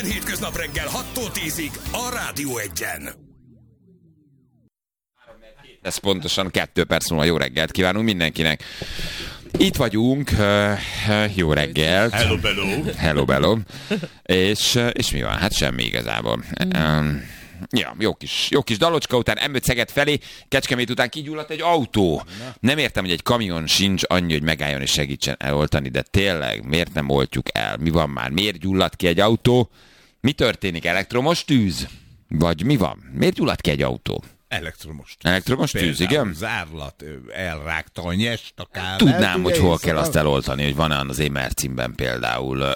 Minden hétköznap reggel 6-tól 10-ig a Rádió Egyen. Ez pontosan 2 perc múlva. Jó reggelt kívánunk mindenkinek. Itt vagyunk, jó reggelt. Hello, bello. Hello, bello. És mi van? Hát semmi igazából. Ja, jó kis dalocska után M5 Szeged felé, Kecskemét után kigyulladt egy autó. Nem értem, hogy egy kamion sincs annyi, hogy megálljon és segítsen eloltani, de tényleg, miért nem oltjuk el? Mi van már? Miért gyulladt ki egy autó? Mi történik? Elektromos tűz? Vagy mi van? Miért gyulladt ki egy autó? Elektromos tűz, igen? Zárlat, elrágta a nyest, a kábelt. Tudnám, hogy hol kell azt eloltani, hogy van-e az Émercinben például.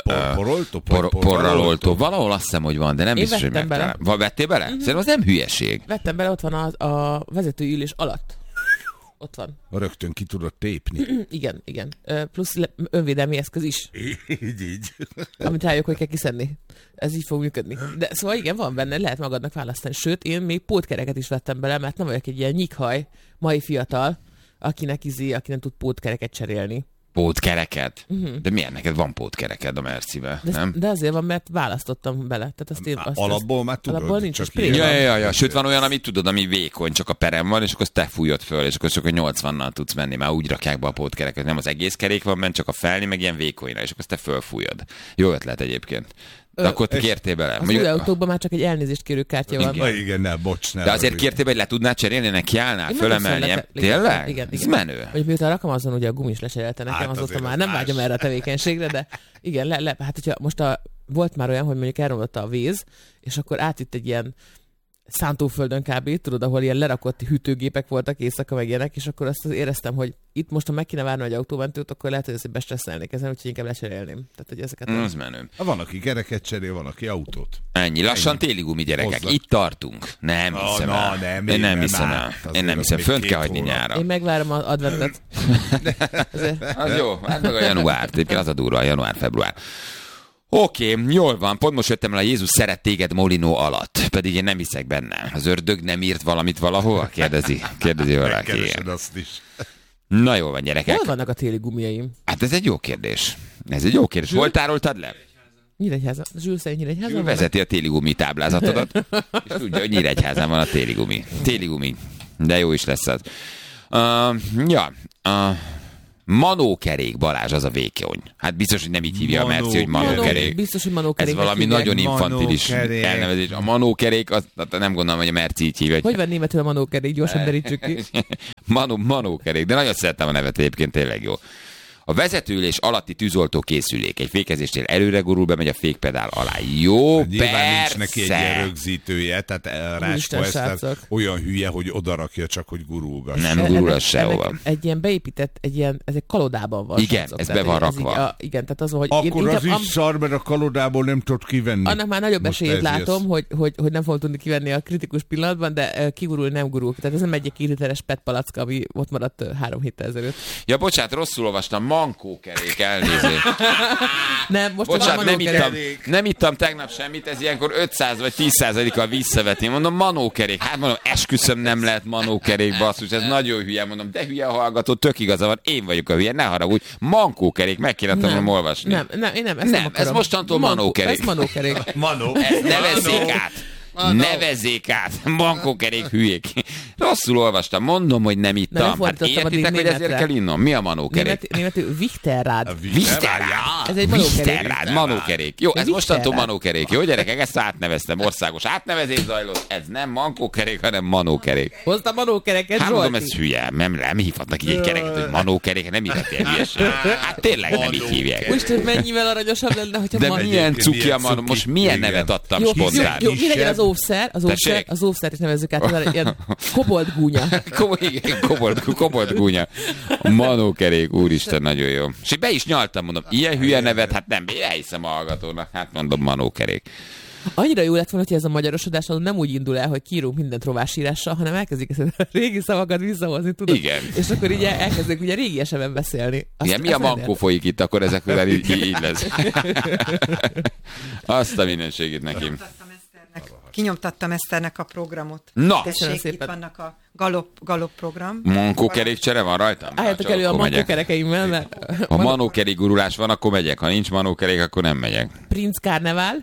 Porral oltó. Valahol azt hiszem, hogy van, de nem biztos, hogy megtalálom. Vettél bele? Szerintem az nem hülyeség. Vettem bele, ott van a vezetőülés alatt. Ott van. Rögtön ki tudod tépni. Igen. Plusz önvédelmi eszköz is. Így. Amit rájuk, hogy kell kiszedni. Ez így fog működni. De szóval igen, van benne, lehet magadnak választani. Sőt, én még pótkereket is vettem bele, mert nem vagyok egy ilyen nyikhaj, mai fiatal, aki nem tud pótkereket cserélni. Pótkereket? De miért neked van pótkereked a Mercibe, nem? De azért van, mert választottam bele. Tehát azt én alapból már tudod? Alapból nincs csak spré. Ja. Sőt, van olyan, amit tudod, ami vékony, csak a perem van, és akkor azt te fújod föl, és akkor csak a 80-nal tudsz menni, már úgy rakják be a pótkereket. Nem az egész kerék van benne, csak a felni, meg ilyen vékonyra, és akkor azt te fölfújod. Jó ötlet egyébként. De akkor te kértél bele. Az új autókban már csak egy elnézést kérő kártya van. Igen, bocs. De azért kértél, hogy le tudnád cserélni, neki állnál, fölemelni. Tényleg? Igen. Ez menő. Vagy miután rakom, azon ugye a gumis lecserélte nekem, azóta már nem vágyom erre a tevékenységre, de igen, hát hogyha most volt már olyan, hogy mondjuk elromlotta a víz, és akkor átitt egy ilyen szántóföldön kb. Tudod, ahol ilyen lerakott hűtőgépek voltak éjszaka meg ilyenek, és akkor azt éreztem, hogy itt most, ha meg kéne várni egy autómentőt, akkor lehet, hogy ezt bestresszelnék ezen, úgyhogy inkább lecserélném. Tehát, hogy ezeket az menő. Van, aki kereket cserél, van, aki autót. Ennyi. Lassan téli gumi, gyerekek. Hozzak. Itt tartunk. Nem hiszem el. Én nem hiszem el. Én nem hiszem. Fönt kell hagyni nyára. Én megvárom az adventet. Az jó. Hát meg a január. Az a durva, a január-február. Oké, jól van, pont most jöttem el a Jézus szeret téged Molinó alatt, pedig én nem hiszek benne. Az ördög nem írt valamit valahol? Kérdezi valaki. Megkeresed azt is. Na jól van, gyerekek. Hol vannak a téli gumiaim? Hát ez egy jó kérdés. Hol tároltad le? Nyíregyháza. Zsül szerint Nyíregyháza van? Vezeti a téli gumi táblázatodat, és tudja, hogy Nyíregyházán van a téli gumi. De jó is lesz az. Manókerék, Balázs, az a vékony. Hát biztos, hogy nem így hívja a Merci, hogy manókerék. Biztos, hogy manókerék. Ez valami nagyon infantilis elnevezés. A manókerék, nem gondolom, hogy a Merci így hívja. Hogy van németül a manókerék? Gyorsan derítsük ki. Manókerék, de nagyon szeretem a nevet, egyébként tényleg jó. A vezetőülés alatti tűzoltó készülék. Egy fékezésnél előre gurul, bemegy a fékpedál alá. Jó, hát nyilván nincs persze. neki egy ilyen rögzítője, tehát Ráskó ezt olyan hülye, hogy odarakja csak, hogy gurulgass. Nem gurul az sehova. Egy ilyen beépített, ez egy kalodában van. Igen, ez be van rakva. Igen, tehát az, hogy akkor az is szar, mert a kalodából nem tudod kivenni. Annak már nagyobb esélyét látom, hogy nem fogom tudni kivenni a kritikus pillanatban, de kigurul, nem gurul. Tehát ez nem egy 2 literes PET palacka, ami ott maradt 3 héttel ezelőtt. Ja, bocsánat, rosszul olvastam. Mankókerék, elnézést. Nem, most bocsánat, nem ittam tegnap semmit, ez ilyenkor 500 vagy 10%-kal visszavetni. Mondom, manókerék. Hát mondom, esküszöm, nem lehet manókerék, basszus, ez nagyon hülye. Mondom, de hülye a hallgató, tök igaza van, én vagyok a hülye, ne haragudj. Mankókerék, meg kéne tanulnom olvasni. Nem, ez mostantól manókerék. Ez manókerék. Nevezzék át. Nevezzék át, bankókerék hülyék. Rosszul olvastam, mondom, hogy nem ittam. Hát értitek, hogy ezért kell innom? Mi a manókerék? Németül Wichterrad. Ez egy manókerék. Jó, ez mostantól manókerék. Jó, gyerekek, ezt átneveztem. Országos átnevezés zajlott. Ez nem mankókerék, hanem manókerék. Hozta manókereket, hát mondom, ez hülye. Nem hívhatnak így egy kereket, hogy manókerék, nem hívhat ilyen hülyeség. Hát tényleg nem így hívják. Most mennyivel aranyosabb lenne, hogyha de milyen cuki a manó, most milyen nevet adtam spontán. Jó, mi legyen az óvszer is nevezzük át, ilyen kobold gúnya. Igen, kobold gúnya. Manókerék, úristen, nagyon jó. És be is nyaltam, mondom, ilyen hülye nevet, hát nem, elhiszem a hallgatónak, hát mondom, manókerék. Annyira jó lett volna, hogy ez a magyarosodás nem úgy indul el, hogy kiírunk mindent rovásírással, hanem elkezdik ezt a régi szavakat visszahozni, tudod? Igen. És akkor így elkezdik ugye régiesebben beszélni. Igen, mi a mankó folyik itt, akkor ezekről így lesz. Azt a mindenségét nekem. Kinyomtattam Eszternek a programot. Na! Köszönöm Itt vannak a galop program. Mankókerékcsere van rajtam? Álljatok elő a mankókerekeimmel, mert... Ha manókerék gurulás van, akkor megyek. Ha nincs manókerék, akkor nem megyek. Prince Carneval.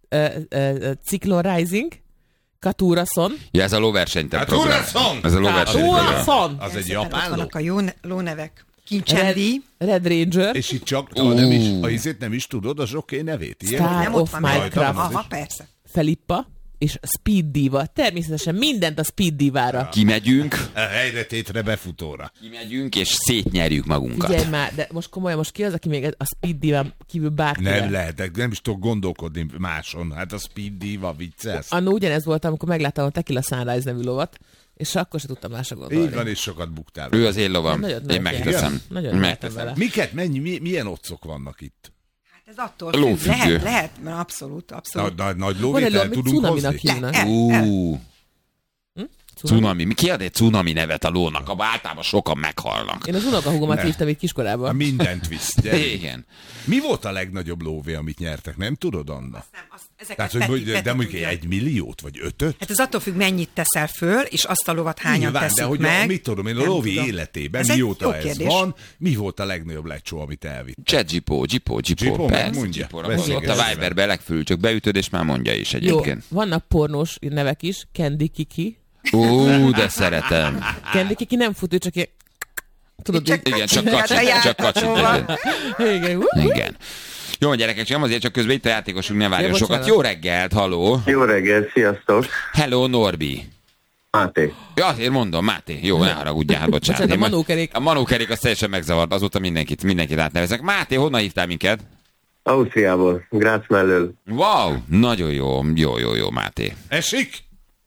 Cyclone Rising, Katurason. Ja, ez a lóversenytár program. Katurason! Ez a lóversenytár. Az egy japán ló? Vannak a jó lónevek. Kincsendi. Red Ranger. És itt csak, nem is tudod a zsoké nevét. Star Nem, of Minecraft. Aha, persze. Felippa és Speed Diva. Természetesen mindent a Speed Divára. Kimegyünk. Helyre tétre befutóra. Kimegyünk, és szétnyerjük magunkat. Figyelj már, de most komolyan, most ki az, aki még a Speed Diva kívül bárkivel? Nem lehet, nem is tudok gondolkodni máson. Hát a Speed Diva vicces. Annó ugyanez volt, amikor megláttam a Tequila Sunrise nevű lovat, és akkor se tudtam másra gondolni. Így van, és sokat buktál. Ő az én lovam. Én megteszem. Nagyon megteszem. Miket, milyen otcok vannak itt? Hát ez attól függ. Lófüggő. Lehet, abszolút. Nagy Van lóvét egy el ló, tudunk cunaminak hozni? hívnak. Cunami. Ki ad egy cunami nevet a lónak? Abba általában sokan meghalnak. Én az unokahúgomat hívtam itt kiskorában. Mindent visz. Igen. Mi volt a legnagyobb lóvé, amit nyertek? Nem tudod, Anna? Ezeket Tehát, hogy de mondjuk tudja. 1 milliót, vagy 5-öt? Hát ez attól függ, mennyit teszel föl, és azt a lovat hányan Nyilván, teszünk de hogy meg. mit tudom én, a Nem lóvé tudom. életében, Ez egy mióta jó ez kérdés. van, mi volt a legnagyobb lecsó, amit elvitt? Zsipó. Zsipó, Persze, megmondja. Zsipóra Beszélj, mondott a beszélj. Viberbe legfölül, csak beütöd, és már mondja is Jó, egyébként. vannak pornós nevek is, Candy Kiki. De szeretem. Candy Kiki nem fut, ő csak ilyen... Tudod, Csak- Igen, csak Hát a kacsint. játékban. igen. Igen. Jó, gyerekek, csak azért csak közben itt a játékosunk ne várjon Ja, sokat. bocsánat. Jó reggelt, halló. Jó reggel, sziasztok! Hello, Norbi. Máté. Ja, azért mondom, Máté. Jó, ne haragudjál, hát bocsánat. Bocsánat, a Én majd- manókerék. A manókerék az teljesen megzavart, azóta mindenkit átnevezek. Máté, honnan hívtál minket? Ausztriából, Grácz mellől. Wow, nagyon jó, Máté. Esik?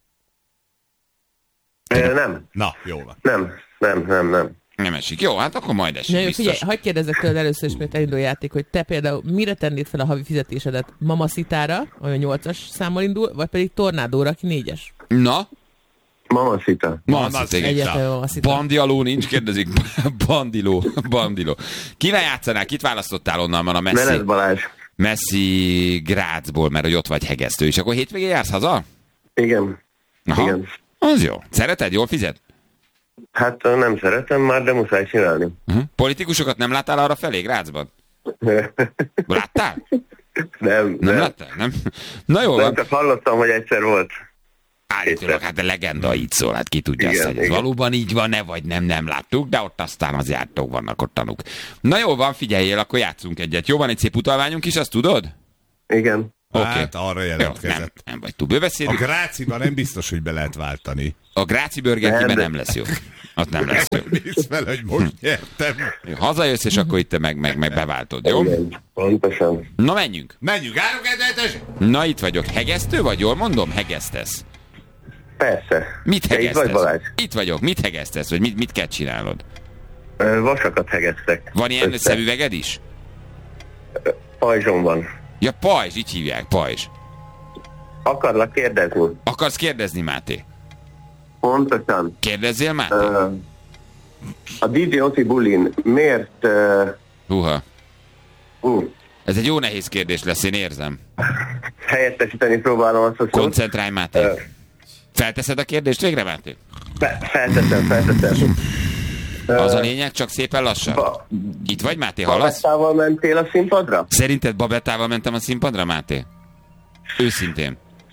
Nem, Na, jó van. nem. Nem esik. Jó, hát akkor majd esik, Na jó, biztos. figyelj, hagyd kérdezzek tőled először is, mert elindul a játék, hogy te például mire tennéd fel a havi fizetésedet? Mamacitára, ami 8-as számmal indul, vagy pedig Tornádóra, aki 4-es? Na? Mamacita. Mamacita, igen. Egyetlen Mamacita. Bandialó nincs, kérdezik. Bandiló. Kivel játszanál? Kit választottál onnan? Van a Menet Balázs. Messzi Grácsból, mert hogy ott vagy hegesztő. És akkor hétvégén jársz haza? Igen. Aha. Igen. Az jó. Szereted? Jól fizet? Hát nem szeretem már, de muszáj csinálni. Politikusokat nem láttál arra felé Grácsban? Láttál? Nem. Nem láttál? Nem? Na jó Nem, van. csak hallottam, hogy egyszer volt. Állítólag, hát a legenda így szól, hát ki tudja Igen, azt, hogy ez igen. valóban így van-e, vagy nem láttuk, de ott aztán az jártók vannak ott tanúk. Na jó van, figyeljél, akkor játszunk egyet. Jó, van egy szép utalványunk is, azt tudod? Igen. Oké. Hát arra Jó, jelentkezett. nem vagy túl bőbeszédű. A Gráciban nem biztos, hogy be lehet váltani. A Gráci Burger King-ben de- nem lesz jó. Ott nem lesz jó. Nézd fel, hogy most nyertem. Hazajössz, és akkor itt te meg beváltod, jó? Igen. Pontosan. Na menjünk. Menjünk, árok egyet. Na itt vagyok. Hegesztő vagy? Jól mondom? Hegesztesz. Persze. Mit Te itt vagy, hegesztesz? Balázs? Itt vagyok. Mit hegesztesz? Vagy mit kell csinálnod? Vasakat hegeztek. Van ilyen Össze. szemüveged is? Pajzsom van. Ja, pajzs, így hívják, pajzs. Akarlak kérdezni? Akarsz kérdezni, Máté? Pontosan. Kérdezzél, Máté? A DJ Oti Bulin miért... Húha. Ez egy jó nehéz kérdés lesz, én érzem. helyettesíteni próbálom azt a szót. Koncentrálj, Máté. Felteszed a kérdést végre, Máté? Felteszem. Az a lényeg, csak szépen lassan. Itt vagy, Máté, hallasz? Babettával mentél a színpadra? Szerinted Babettával mentem a színpadra, Máté? Őszintén.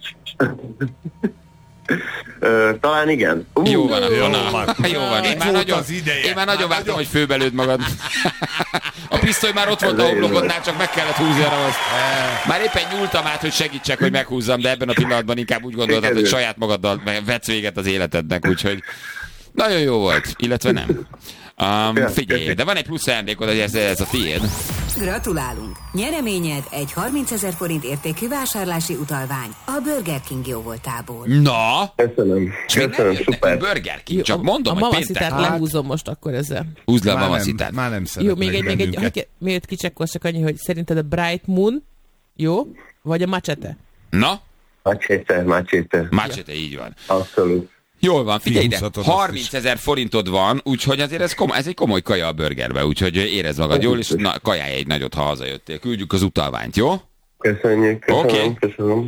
Talán igen. Jó van, akkor Jó na. van. Jó van, Itt volt az ideje. én már nagyon vártam, hogy főbelőd magad. A pisztoly már ott volt a homlokodnál, csak meg kellett húzni a ravazt. Már éppen nyúltam át, hogy segítsek, hogy meghúzzam, de ebben a pillanatban inkább úgy gondoltad, hogy saját magaddal vetsz véget az életednek, úgyhogy nagyon jó volt, illetve nem. Figyelj, de van egy plusz ajándékod, hogy ez a tiéd. Gratulálunk! Nyereményed egy 30 000 forint értékű vásárlási utalvány a Burger King jóvoltából. Na, Köszönöm, szuper. Burger King, csak mondom, a hogy mamacitát péntek. lehúzom most akkor ezzel. Húzd le a mamacitát. Már nem Jó, szeretnek még egy, bennünket. miért kicsekkolsz, csak annyi, hogy szerinted a Bright Moon jó, vagy a Machete? Na, Macséte. Mácsete, így van. Abszolút. Jól van, figyelj ide, Kihúzhatod azt 30 000 forintod van, úgyhogy azért ez egy komoly kaja a burgerbe, úgyhogy érezd magad jól, és kajálj egy nagyot, ha hazajöttél. Küldjük az utalványt, jó? Köszönjük. Oké. Köszönöm.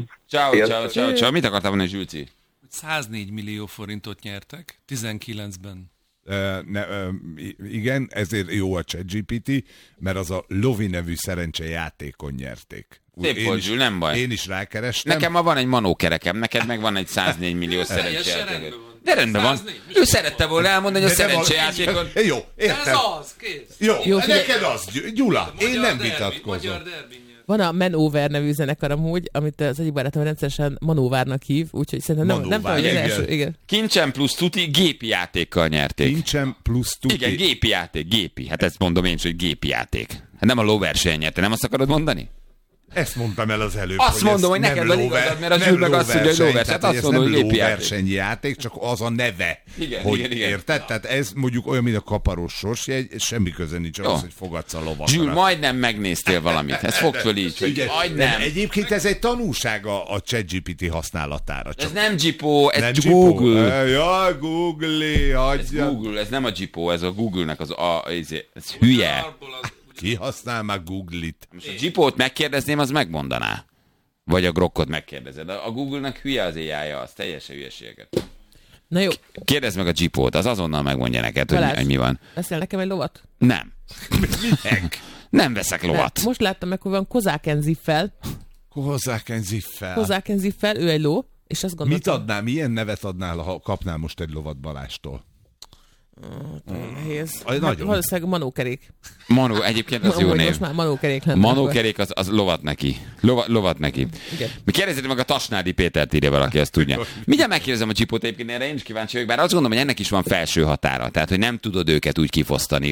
Ciao. Mit akartál mondani, Zsülci? 104 millió forintot nyertek 19-ben. Igen, ezért jó a ChatGPT, mert az a Lovi nevű szerencsejátékon nyerték. Szép volt, Zsül, nem baj. Én is rákerestem. Nekem ma van egy manókerekem, neked meg van egy 104 millió szerencsejáték. De rendben van. Ő szerette volna elmondani, hogy a szerencsejátékon... Jó, értem. Ez az, kész. Jó, neked az, Gyula. Én nem vitatkozom. Van a Manover nevű zenekar amúgy, amit az egyik barátom rendszeresen Manovárnak hív, úgyhogy szerintem nem tudom, hogy az első. Igen. Kincsem plusz tuti gépi játékkal nyerték. Kincsem plusz tuti. Igen, gépi játék, gépi. Hát ezt mondom én is, hogy gépi játék. Hát nem a lóverseny nyerte, nem azt akarod mondani? Ezt mondtam el az előbb. Azt mondom, hogy neked van igazad, mert a Zsül meg azt mondja, hogy lóverseny. Hát azt mondom, hogy gépi játék. Lóversenyjáték, csak az a neve. Igen. Érted? Tehát ez mondjuk olyan, mint a kaparós sorsjegy, semmi köze nincs az, hogy fogadsz a lovakra. Zsül, majdnem megnéztél valamit. Ez fog föl így, hogy majdnem. Egyébként ez egy tanulsága a ChatGPT használatára. Ez nem Gipó, ez Google. Jaj, Google, hagyja. Ez Google, ez nem a Gipó, ez a Google-nek ez hülye. Ki használ már Google-it? Most a Gipót megkérdezném, az megmondaná. Vagy a Grokkot megkérdezed. A Google-nak hülye az AI-ja, az teljesen hülyeségeket. Na jó. Kérdezd meg a Gipót, az azonnal megmondja neked, hogy mi van. Veszel nekem egy lovat? Nem. Nem veszek lovat. Most láttam meg, hogy van Kozákenziffel. Kozákenziffel, ő egy ló, és azt gondoltam... Mit adnál, milyen nevet adnál, ha kapnál most egy lovat Balástól? Nehéz. Valószínűleg manókerék. Egyébként az jó név. Most már manókerék lenne. Manókerék az lovat neki. Lovat neki. Mi kérdezzétek meg a Tasnádi Pétert, írja valaki, ezt tudja. Mindjárt megkérdezem a Csipót, egyébként erre én is kíváncsi vagyok, bár azt gondolom, hogy ennek is van felső határa. Tehát, hogy nem tudod őket úgy kifosztani,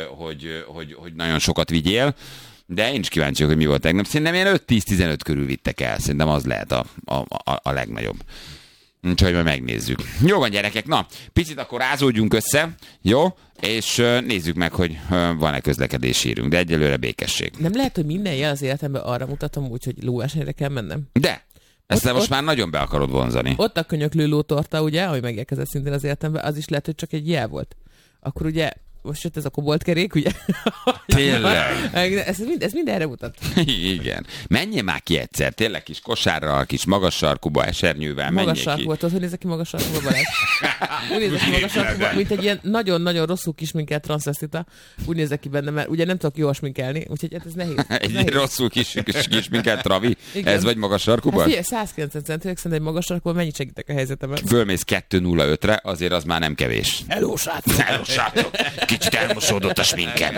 hogy nagyon sokat vigyél. De én is kíváncsi vagyok, hogy mi volt tegnap. Szerintem ilyen 5-10-15 körül vittek el. Szerintem az lehet a legnagyobb. Úgyhogy majd megnézzük. Jó van, gyerekek, na, picit akkor rázódjunk össze, jó? És nézzük meg, hogy van-e közlekedési hírünk, de egyelőre békesség. Nem lehet, hogy minden jel az életemben arra mutatom úgy, hogy lóversenyre kell mennem? De! Ezt te most már nagyon be akarod vonzani. Ott a könyöklő lótorta, ugye, ami megérkezett szintén az életemben, az is lehet, hogy csak egy jel volt. Akkor ugye most jött ez a koboltkerék, ugye? Tényleg. Ez mindenre mutat. Igen. Menjél már ki egyszer, tényleg kis kosárral, kis magas sarkuba, esernyővel, menjél ki. Magas sarkuba, tudod, hogy nézek ki magas sarkuba, Balázs? Úgy nézek ki magas sarkuba, mint egy ilyen nagyon-nagyon rosszul kisminkelt transzvesztita. Úgy nézek ki benne, mert ugye nem tudok jól sminkelni, úgyhogy ez nehéz. Egy rosszul kisminkelt travi? Igen. Ez vagy magas sarkuban? Hát figyelj, 190 centinek szerintem egy magas sarkuban mennyit segítek a helyzetemen? Fölmész 2.05-re, azért az már nem kevés. Hello, srácok! Kicsit elmosódott a sminkem.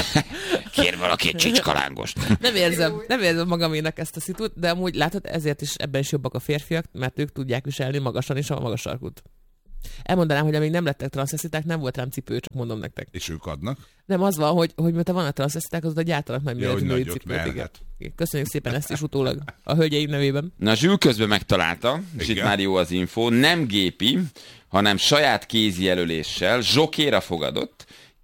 Kér valaki egy csicskalángost. Nem érzem magaménak ezt a szitut, de amúgy látod, ezért is ebben is jobbak a férfiak, mert ők tudják viselni magasan is a magas sarkút. Elmondanám, hogy amíg nem lettek transzvesztiták, nem volt rám cipő, csak mondom nektek. És ők adnak? Nem, az van, hogy miután vannak transzvesztiták, azóta gyártanak nagy méretű női cipőt. Köszönjük szépen ezt is utólag a hölgyeim nevében. Na, Zsül közben megtalálta, és itt már jó az info, nem gépi, hanem saját kézi jelöléssel zsokéra fogadott,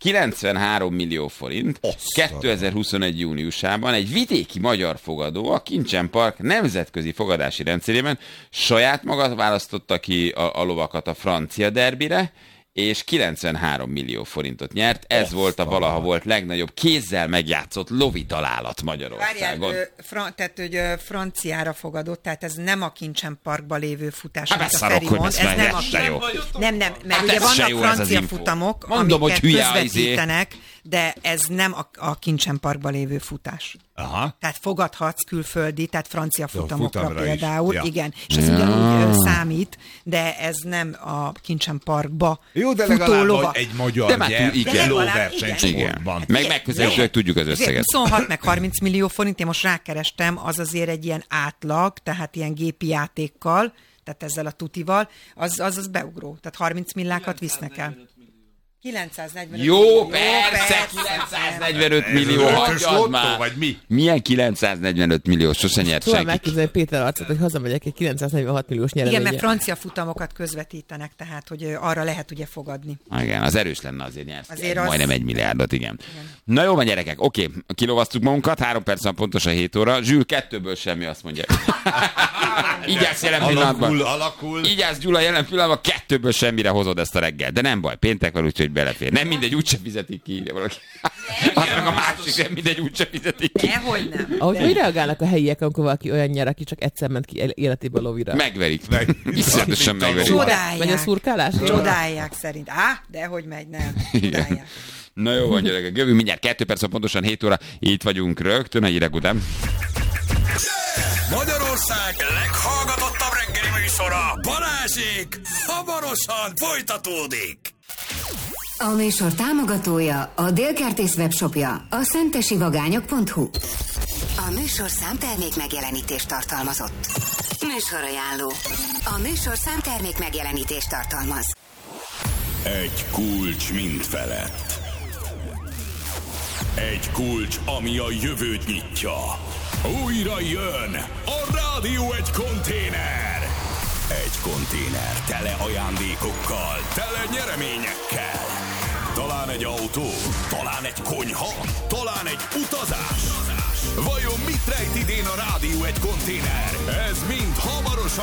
93 millió forint 2021. júniusában egy vidéki magyar fogadó a Kincsen Park nemzetközi fogadási rendszerében saját maga választotta ki a lovakat a francia derbire, és 93 millió forintot nyert. Ez volt a valaha volt legnagyobb kézzel megjátszott lovi találat Magyarországon. Várjál, tehát, hogy franciára fogadott, tehát ez nem a Kincsen Parkban lévő futás, amit a Feri mond. Ez nem jó. Nem, mert ugye vannak francia futamok, mondom, amiket közvetítenek, de ez nem a Kincsen Parkban lévő futás. Aha. Tehát fogadhatsz külföldi, tehát francia futamokra például, igen, és ez ugyanúgy számít, de ez nem a Kincsen Parkba jó, de legalább egy magyar lóversenysportban. Meg megközelítőleg tudjuk az összeget. 26 meg 30 millió forint, én most rákerestem, az azért egy ilyen átlag, tehát ilyen gépi játékkal, tehát ezzel a tutival, az beugró. Tehát 30 millákat visznek el. 945 jó, millió. persze, 945 millió, hagyjad már. Vagy mi? Milyen 945 millió? Sose nyert senki. Tudom megképzelni Péter arcát, hogy hazamegyek egy 946 milliós nyereménye. Igen, mert francia futamokat közvetítenek, tehát, hogy arra lehet ugye fogadni. Igen, az erős lenne azért nyerni. Majdnem 1 milliárdot, igen. Na jó van, gyerekek, oké, kilovasztuk magunkat, 3 perc van pontosan 7 óra. Zsül, 2-ből semmi, azt mondja. Így állsz jelen pillanatban. Alakul. Így állsz, Gyula, jelen pillanatban 2-ből semmire hozod ezt a reggel. De nem baj, péntek van, úgyhogy belefér. Nem mindegy, úgyse fizetik ki, írja valaki. Az meg a másik, nem mindegy, úgyse fizetik ki. Dehogy nem. Ahogy hogy reagálnak a helyiek, amikor valaki olyan nyer, aki csak egyszer ment ki életéből lovira? Megverik. Iszonyatosan megverik. Csodálják. Megy a szurkálás? Csodálják szerint. Dehogy megy, nem. Csodálják. Na jó van, gyerekek, jövünk mindjárt 2 perc, pontosan 7 óra, itt vagyunk rögtön a hírek után. Magyarország leghallgatottabb reggeli műsora, Balázsék, hamarosan folytatódik. A műsor támogatója a Dél-Kertész webshopja, a szentesivagányok.hu. A műsor számtermék megjelenítést tartalmazott. Műsorajánló. A műsor számtermék megjelenítést tartalmaz. Egy kulcs mind felett. Egy kulcs, ami a jövőt nyitja. Újra jön a Rádió Egy konténer. Egy konténer tele ajándékokkal, tele nyereményekkel. Talán egy autó, talán egy konyha, talán egy utazás. Vajon mit rejt idén a Rádió Egy konténer? Ez mind hamarosan